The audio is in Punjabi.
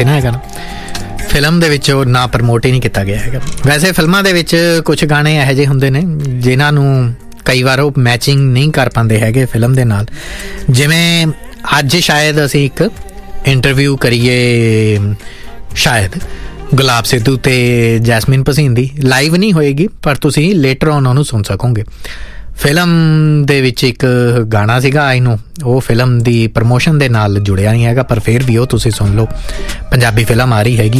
ਸੀ ਨਾ ਇਹ ਗਾਣਾ, ਫਿਲਮ ਦੇ ਵਿੱਚ ਉਹ ਨਾ ਪ੍ਰਮੋਟ ਹੀ ਨਹੀਂ ਕੀਤਾ ਗਿਆ ਹੈਗਾ। ਵੈਸੇ ਫਿਲਮਾਂ ਦੇ ਵਿੱਚ ਕੁਛ ਗਾਣੇ ਇਹੋ ਜਿਹੇ ਹੁੰਦੇ ਨੇ ਜਿਨ੍ਹਾਂ ਨੂੰ ਕਈ ਵਾਰ ਉਹ ਮੈਚਿੰਗ ਨਹੀਂ ਕਰ ਪਾਉਂਦੇ ਹੈਗੇ ਫਿਲਮ ਦੇ ਨਾਲ। ਜਿਵੇਂ ਅੱਜ ਸ਼ਾਇਦ ਅਸੀਂ ਇੱਕ ਇੰਟਰਵਿਊ ਕਰੀਏ ਸ਼ਾਇਦ ਗੁਲਾਬ ਸਿੱਧੂ ਅਤੇ ਜੈਸਮੀਨ ਭਸੀਨ ਦੀ, ਲਾਈਵ ਨਹੀਂ ਹੋਏਗੀ ਪਰ ਤੁਸੀਂ ਲੇਟਰ ਔਨ ਉਹਨੂੰ ਸੁਣ ਸਕੋਗੇ। ਫਿਲਮ ਦੇ ਵਿੱਚ ਇੱਕ ਗਾਣਾ ਸੀਗਾ ਆਈ ਨੂੰ, ਉਹ ਫਿਲਮ ਦੀ ਪ੍ਰਮੋਸ਼ਨ ਦੇ ਨਾਲ ਜੁੜਿਆ ਨਹੀਂ ਹੈਗਾ, ਪਰ ਫਿਰ ਵੀ ਉਹ ਤੁਸੀਂ ਸੁਣ ਲਓ। ਪੰਜਾਬੀ ਫਿਲਮ ਆ ਰਹੀ ਹੈਗੀ